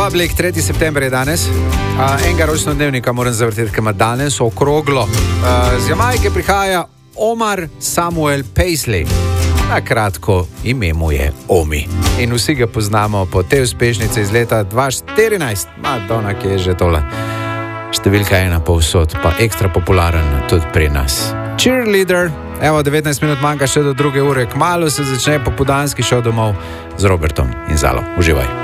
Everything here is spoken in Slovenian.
Republic, 3. september je danes. Enega rojstnodnevnika moram zavrteti, ki ima danes okroglo. Z Jamajke prihaja Omar Samuel Paisley. Na kratko, ime mu je Omi. In vsi ga poznamo po tej uspešnici iz leta 2014. Madonna, ki je že tole. Številka 1 povsod, pa ekstra popularen tudi pri nas. Cheerleader. Evo, 19 minut manjka še do 2. ure. Kmalu se začne popoldanski šov domov z Robertom in Zalo. Uživaj.